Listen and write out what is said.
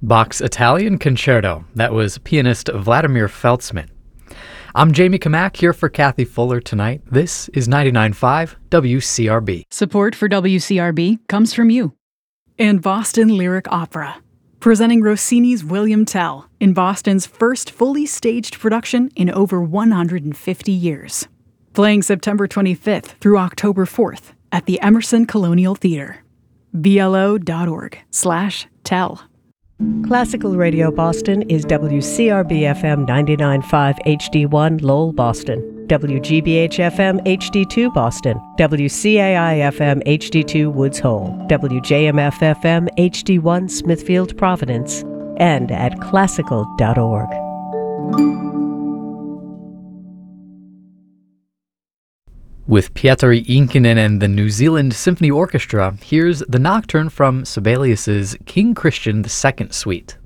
Bach's Italian Concerto. That was pianist Vladimir Feltzman. I'm Jamie Kamak here for Kathy Fuller tonight. This is 99.5 WCRB. Support for WCRB comes from you. And Boston Lyric Opera, presenting Rossini's William Tell in Boston's first fully staged production in over 150 years. Playing September 25th through October 4th at the Emerson Colonial Theater. blo.org/tell. Classical Radio Boston is WCRB-FM 99.5 HD1 Lowell, Boston, WGBH-FM HD2 Boston, WCAI-FM HD2 Woods Hole, WJMF-FM HD1 Smithfield, Providence, and at classical.org. With Pietari Inkinen and the New Zealand Symphony Orchestra, here's the Nocturne from Sibelius's King Christian II Suite.